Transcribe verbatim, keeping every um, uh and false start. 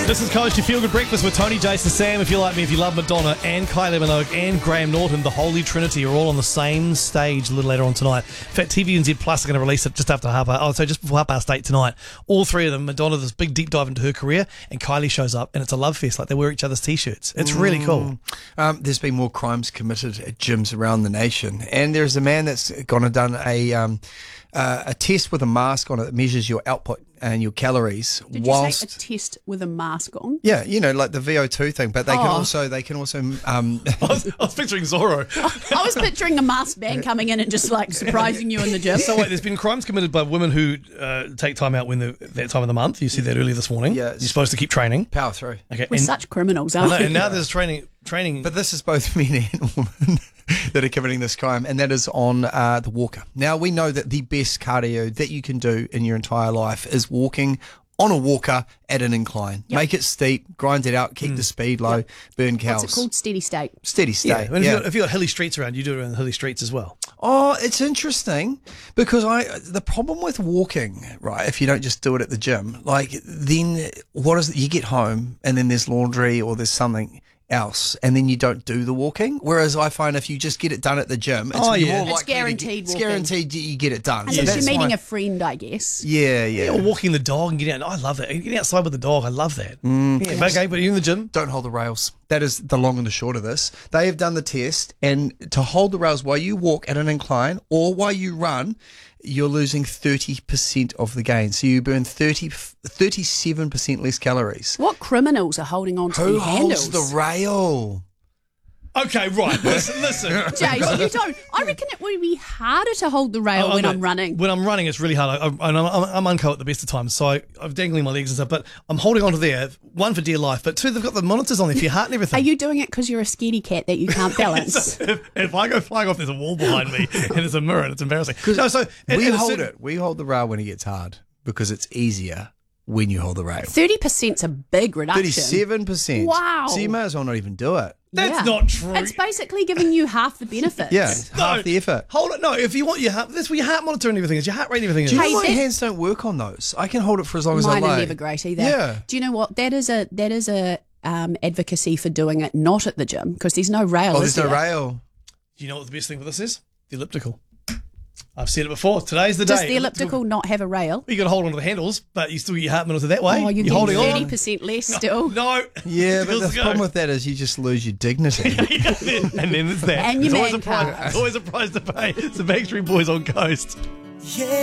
This is Coast, your feel-good breakfast with Tony, Jason, Sam. If you're like me, if you love Madonna and Kylie Minogue and Graham Norton, the Holy Trinity are all on the same stage a little later on tonight. In fact, T V N Z Plus are going to release it just after half past, oh, so just before half past eight tonight. All three of them, Madonna, this big deep dive into her career, and Kylie shows up, and it's a love fest. Like, they wear each other's T-shirts. It's mm. really cool. Um, there's been more crimes committed at gyms around the nation, and there's a man that's gone and done a um, uh, a test with a mask on it that measures your output and your calories. Did whilst, you say a test with a mask on? Yeah, you know, like the V O two thing, but they oh. can also they can also. Um, I, was, I was picturing Zorro. I was picturing a masked man coming in and just like surprising you in the gym. So wait, there's been crimes committed by women who uh, take time out when the, that time of the month. You said that earlier this morning. Yeah, you're supposed to keep training. Power through. Okay, we're and, such criminals, aren't know, we? And now there's training. Training, but this is both men and women that are committing this crime, and that is on uh, the walker. Now, we know that the best cardio that you can do in your entire life is walking on a walker at an incline. Yep. Make it steep, grind it out, keep mm. the speed low, yep. burn calories. What's it called? Steady state. Steady state. Yeah. When yeah. If, you've got, if you've got hilly streets around, you do it around the hilly streets as well. Oh, it's interesting because I the problem with walking, right, if you don't just do it at the gym, like then what is it? You get home and then there's laundry or there's something else, and then you don't do the walking. Whereas I find if you just get it done at the gym, it's oh, yeah. more it's guaranteed. Get, it's guaranteed you get it done. Unless so you're meeting my, a friend, I guess. Yeah, yeah. Or walking the dog and getting out. I love that. Getting outside with the dog, I love that. Mm. Yeah, okay, but are you in the gym? Don't hold the rails. That is the long and the short of this. They have done the test, and to hold the rails while you walk at an incline or while you run, you're losing thirty percent of the gain. So you burn thirty, thirty-seven percent less calories. What criminals are holding on to Who the handles? holds the rail? Okay, right. Listen, listen. Jason, you don't. I reckon it would be harder to hold the rail oh, when no, I'm running. When I'm running, it's really hard. I, I, I'm, I'm unco at the best of times, so I, I'm dangling my legs and stuff, but I'm holding onto there, one, for dear life, but two, they've got the monitors on there for your heart and everything. Are you doing it because you're a scaredy cat that you can't balance? so if, if I go flying off, there's a wall behind me and there's a mirror and it's embarrassing. No, so and, we and hold certain, it. We hold the rail when it gets hard because it's easier when you hold the rail. thirty percent's a big reduction. thirty-seven percent. Wow. So you may as well not even do it. That's yeah. not true. It's basically giving you half the benefits. Yeah, no, half the effort. Hold it. No, if you want your heart, that's where your heart monitor and everything is. Your heart rate and everything is. Do you know Hey, my that- hands don't work on those? I can hold it for as long as I Mine like. are never great either. Yeah. Do you know what? That is a that is a um, advocacy for doing it not at the gym because there's no rail. Oh, is there's no there? rail. You know what the best thing for this is? The elliptical. I've said it before. Today's the Does day. the elliptical not have a rail? You got to hold onto the handles, but you still get your heart monitor that way. Oh, you're, you're holding getting on. thirty percent less still. No. Yeah, but the Go. problem with that is you just lose your dignity. And then there's that. And your it's always man a price. card. It's always a price to pay. It's the Backstreet Boys on Coast. Yeah.